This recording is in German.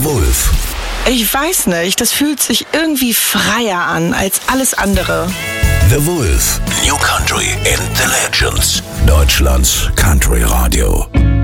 The Wolf. Ich weiß nicht, das fühlt sich irgendwie freier an als alles andere. The Wolf. New Country and the Legends. Deutschlands Country Radio.